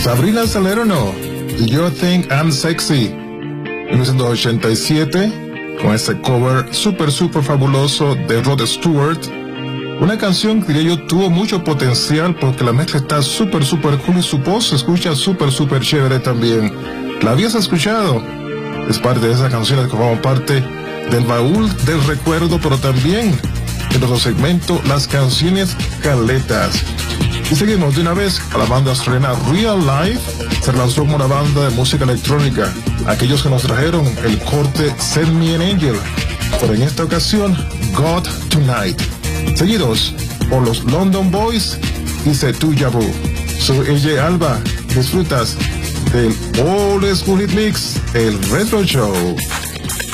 Sabrina Salerno, You Think I'm Sexy, 1987, con este cover super fabuloso de Rod Stewart. Una canción que diría yo tuvo mucho potencial porque la mezcla está super cool y su voz se escucha super chévere también. ¿La habías escuchado? Es parte de esas canciones que forman parte del baúl del recuerdo, pero también en nuestro segmento Las Canciones Caletas. Y seguimos de una vez a la banda australiana Real Life. Se lanzó como una banda de música electrónica, aquellos que nos trajeron el corte Send Me an Angel, pero en esta ocasión God Tonight, seguidos por los London Boys y Setu Yabu. Soy AJ Alba, disfrutas del Old School Hit Mix, el Retro Show.